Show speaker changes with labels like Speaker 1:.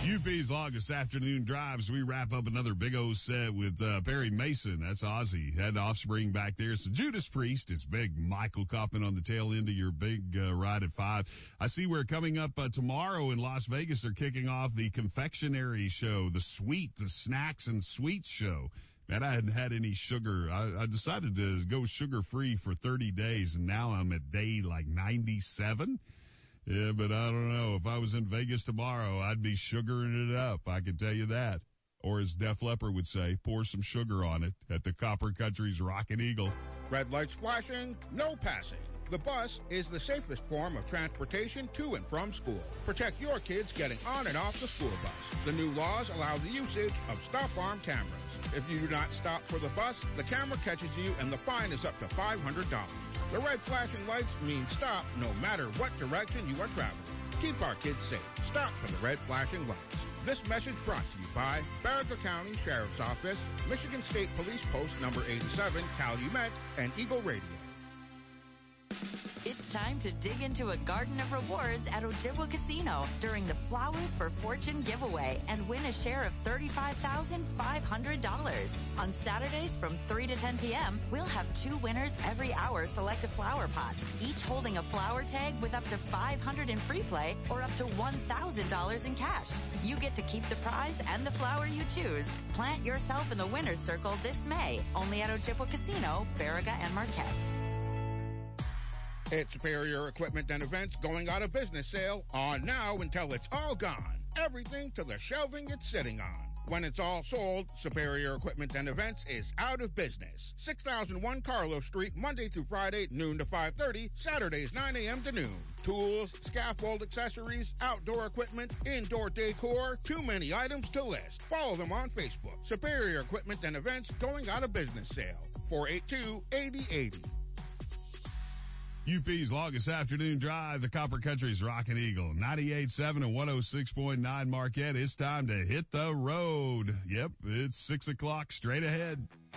Speaker 1: UP's longest afternoon drives. We wrap up another big O set with Perry Mason. That's Ozzy. Had Offspring back there. So Judas Priest is big. Michael Kaufman on the tail end of your big ride at 5. I see we're coming up tomorrow in Las Vegas. They're kicking off the confectionery show, the snacks and sweets show. Man, I hadn't had any sugar. I decided to go sugar-free for 30 days, and now I'm at day like 97. Yeah, but I don't know. If I was in Vegas tomorrow, I'd be sugaring it up. I can tell you that. Or as Def Leppard would say, pour some sugar on it at the Copper Country's Rockin' Eagle.
Speaker 2: Red lights flashing, no passing. The bus is the safest form of transportation to and from school. Protect your kids getting on and off the school bus. The new laws allow the usage of stop-arm cameras. If you do not stop for the bus, the camera catches you and the fine is up to $500. The red flashing lights mean stop no matter what direction you are traveling. Keep our kids safe. Stop for the red flashing lights. This message brought to you by Barraga County Sheriff's Office, Michigan State Police Post number 87, Calumet, and Eagle Radio.
Speaker 3: It's time to dig into a garden of rewards at Ojibwa Casino during the Flowers for Fortune giveaway and win a share of $35,500. On Saturdays from 3 to 10 p.m., we'll have 2 winners every hour select a flower pot, each holding a flower tag with up to $500 in free play or up to $1,000 in cash. You get to keep the prize and the flower you choose. Plant yourself in the winner's circle this May, only at Ojibwa Casino, Barraga, and Marquette.
Speaker 2: It's Superior Equipment and Events going out of business sale on now until it's all gone. Everything to the shelving it's sitting on. When it's all sold, Superior Equipment and Events is out of business. 6001 Carlos Street, Monday through Friday, noon to 5:30, Saturdays 9 a.m. to noon. Tools, scaffold accessories, outdoor equipment, indoor decor, too many items to list. Follow them on Facebook. Superior Equipment and Events going out of business sale. 482-8080.
Speaker 1: UP's longest afternoon drive, the Copper Country's Rockin' Eagle, 98.7 and 106.9 Marquette. It's time to hit the road. Yep, it's 6 o'clock straight ahead.